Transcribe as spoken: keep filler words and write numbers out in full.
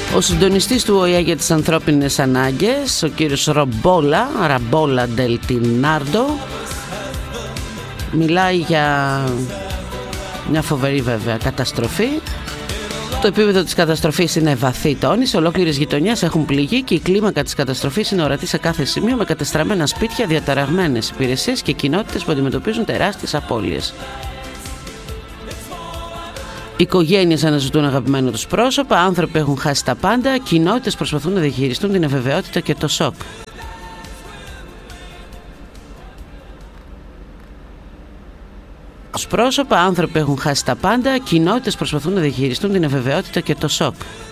Ο συντονιστής του Ο Ε Ε για τις ανθρώπινες ανάγκες, ο κύριος Ρομπόλα, Ραμπόλα Ντελτινάρντο, μιλάει για μια φοβερή βέβαια καταστροφή. Το επίπεδο της καταστροφής είναι βαθύ, τόνισε. Ολόκληρες γειτονιές έχουν πληγεί και η κλίμακα της καταστροφής είναι ορατή σε κάθε σημείο, με κατεστραμμένα σπίτια, διαταραγμένες υπηρεσίες και κοινότητες που αντιμετωπίζουν τεράστιες απώλειες. Οικογένειες αναζητούν αγαπημένο τους πρόσωπα, άνθρωποι έχουν χάσει τα πάντα, κοινότητες προσπαθούν να διαχειριστούν την αβεβαιότητα και το σοκ. Ως πρόσωπα, άνθρωποι έχουν χάσει τα πάντα, κοινότητες προσπαθούν να διαχειριστούν την αβεβαιότητα και το σοκ.